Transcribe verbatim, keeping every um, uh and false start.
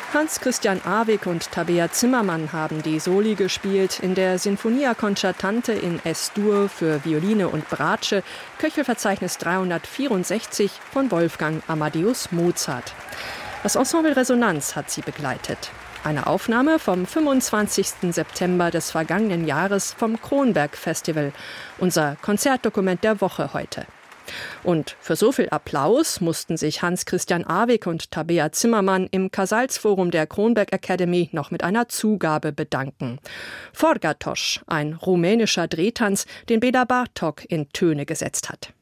Hans-Christian Awig und Tabea Zimmermann haben die Soli gespielt in der Sinfonia Concertante in Es-Dur für Violine und Bratsche, Köchelverzeichnis dreihundertvierundsechzig von Wolfgang Amadeus Mozart. Das Ensemble Resonanz hat sie begleitet. Eine Aufnahme vom fünfundzwanzigsten September des vergangenen Jahres vom Kronberg Festival, unser Konzertdokument der Woche heute. Und für so viel Applaus mussten sich Hans-Christian Awig und Tabea Zimmermann im Casals-Forum der Kronberg Academy noch mit einer Zugabe bedanken. Forgatos, ein rumänischer Drehtanz, den Bela Bartok in Töne gesetzt hat.